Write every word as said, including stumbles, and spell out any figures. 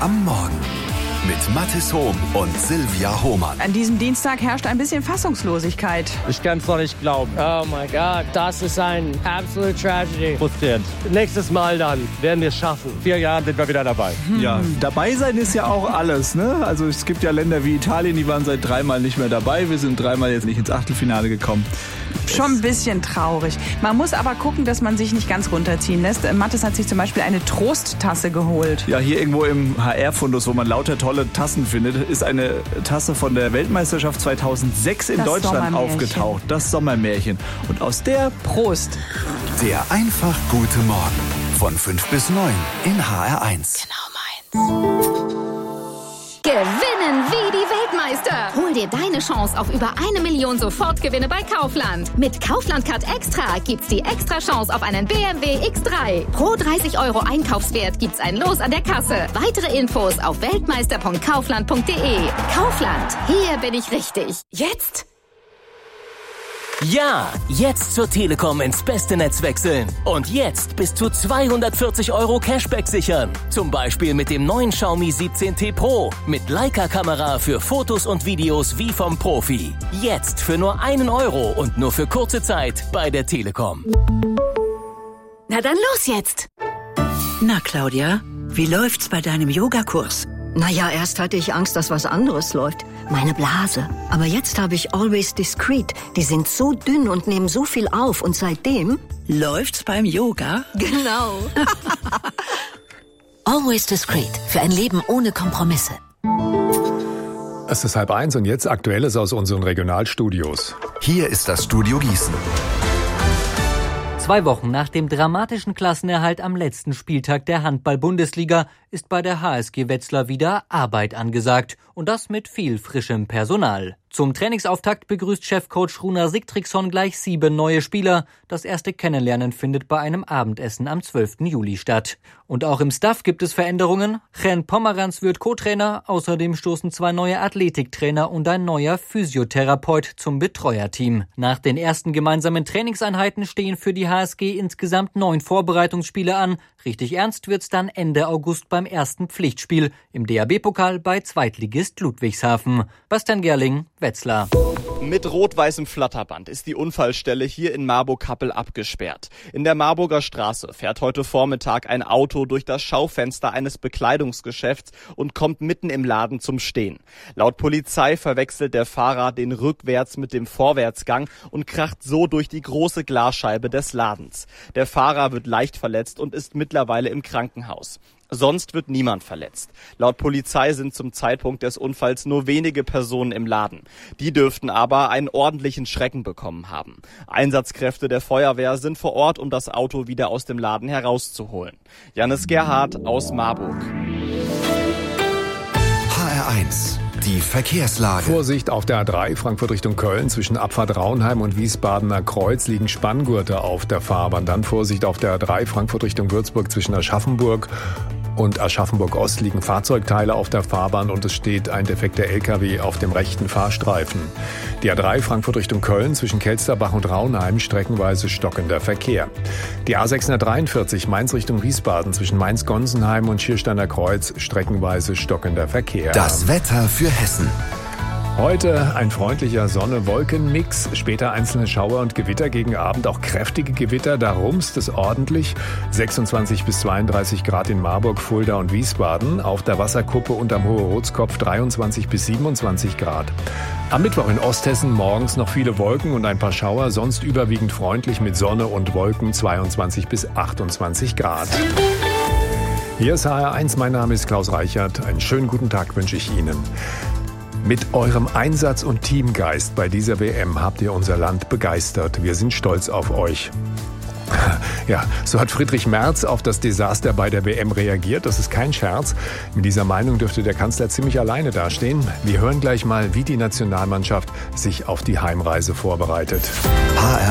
am Morgen mit Mathis Hohm und Silvia Hohmann. An diesem Dienstag herrscht ein bisschen Fassungslosigkeit. Ich kann es noch nicht glauben. Oh mein Gott, das ist ein absolute Tragedy. Frustrierend. Nächstes Mal dann werden wir es schaffen. In vier Jahren sind wir wieder dabei. Hm. Ja, dabei sein ist ja auch alles, ne? Also es gibt ja Länder wie Italien, die waren seit dreimal nicht mehr dabei. Wir sind dreimal jetzt nicht ins Achtelfinale gekommen. Schon ein bisschen traurig. Man muss aber gucken, dass man sich nicht ganz runterziehen lässt. Mathis hat sich zum Beispiel eine Trosttasse geholt. Ja, hier irgendwo im H R-Fundus, wo man lauter tolle Tassen findet, ist eine Tasse von der Weltmeisterschaft zweitausendsechs in das Deutschland aufgetaucht. Das Sommermärchen. Und aus der Prost. Der einfach gute Morgen von fünf bis neun in H R eins. Genau meins. Gewinnen wie die Weltmeister. Hol dir deine Chance auf über eine Million Sofortgewinne bei Kaufland. Mit Kaufland Card Extra gibt's die extra Chance auf einen B M W X drei. Pro dreißig Euro Einkaufswert gibt's ein Los an der Kasse. Weitere Infos auf weltmeister punkt kaufland punkt de. Kaufland, hier bin ich richtig. Jetzt? Ja, jetzt zur Telekom ins beste Netz wechseln. Und jetzt bis zu zweihundertvierzig Euro Cashback sichern. Zum Beispiel mit dem neuen Xiaomi siebzehn T Pro. Mit Leica-Kamera für Fotos und Videos wie vom Profi. Jetzt für nur einen Euro und nur für kurze Zeit bei der Telekom. Na dann los jetzt. Na Claudia, wie läuft's bei deinem Yogakurs? Naja, erst hatte ich Angst, dass was anderes läuft. Meine Blase. Aber jetzt habe ich Always Discreet. Die sind so dünn und nehmen so viel auf. Und seitdem... Läuft's beim Yoga? Genau. Always Discreet. Für ein Leben ohne Kompromisse. Es ist halb eins und jetzt Aktuelles aus unseren Regionalstudios. Hier ist das Studio Gießen. Zwei Wochen nach dem dramatischen Klassenerhalt am letzten Spieltag der Handball-Bundesliga ist bei der H S G Wetzlar wieder Arbeit angesagt. Und das mit viel frischem Personal. Zum Trainingsauftakt begrüßt Chefcoach Runa Sigtrygson gleich sieben neue Spieler. Das erste Kennenlernen findet bei einem Abendessen am zwölften Juli statt. Und auch im Staff gibt es Veränderungen. Chen Pomeranz wird Co-Trainer. Außerdem stoßen zwei neue Athletiktrainer und ein neuer Physiotherapeut zum Betreuerteam. Nach den ersten gemeinsamen Trainingseinheiten stehen für die H S G insgesamt neun Vorbereitungsspiele an. Richtig ernst wird's dann Ende August beim ersten Pflichtspiel im D A B-Pokal bei Zweitligist Ludwigshafen. Bastian Gerling, Wetzlar. Mit rot-weißem Flatterband ist die Unfallstelle hier in Marburg-Kappel abgesperrt. In der Marburger Straße fährt heute Vormittag ein Auto durch das Schaufenster eines Bekleidungsgeschäfts und kommt mitten im Laden zum Stehen. Laut Polizei verwechselt der Fahrer den Rückwärts mit dem Vorwärtsgang und kracht so durch die große Glasscheibe des Ladens. Der Fahrer wird leicht verletzt und ist mittlerweile im Krankenhaus. Sonst wird niemand verletzt. Laut Polizei sind zum Zeitpunkt des Unfalls nur wenige Personen im Laden. Die dürften aber einen ordentlichen Schrecken bekommen haben. Einsatzkräfte der Feuerwehr sind vor Ort, um das Auto wieder aus dem Laden herauszuholen. Jannis Gerhardt aus Marburg. H R eins. Die Verkehrslage. Vorsicht auf der A drei Frankfurt Richtung Köln. Zwischen Abfahrt Raunheim und Wiesbadener Kreuz liegen Spanngurte auf der Fahrbahn. Dann Vorsicht auf der A drei Frankfurt Richtung Würzburg. Zwischen Aschaffenburg und Aschaffenburg-Ost liegen Fahrzeugteile auf der Fahrbahn und es steht ein defekter L K W auf dem rechten Fahrstreifen. Die A drei Frankfurt Richtung Köln zwischen Kelsterbach und Raunheim streckenweise stockender Verkehr. Die A sechshundertdreiundvierzig Mainz Richtung Wiesbaden zwischen Mainz-Gonsenheim und Schiersteiner Kreuz streckenweise stockender Verkehr. Das Wetter für Hessen. Heute ein freundlicher Sonne-Wolken-Mix, später einzelne Schauer und Gewitter, gegen Abend auch kräftige Gewitter, da rumst es ordentlich. sechsundzwanzig bis zweiunddreißig Grad in Marburg, Fulda und Wiesbaden, auf der Wasserkuppe und am Hohe-Rotskopf dreiundzwanzig bis siebenundzwanzig Grad. Am Mittwoch in Osthessen morgens noch viele Wolken und ein paar Schauer, sonst überwiegend freundlich mit Sonne und Wolken, zweiundzwanzig bis achtundzwanzig Grad. Hier ist H R eins, mein Name ist Klaus Reichert, einen schönen guten Tag wünsche ich Ihnen. Mit eurem Einsatz und Teamgeist bei dieser W M habt ihr unser Land begeistert. Wir sind stolz auf euch. Ja, so hat Friedrich Merz auf das Desaster bei der W M reagiert. Das ist kein Scherz. Mit dieser Meinung dürfte der Kanzler ziemlich alleine dastehen. Wir hören gleich mal, wie die Nationalmannschaft sich auf die Heimreise vorbereitet. H R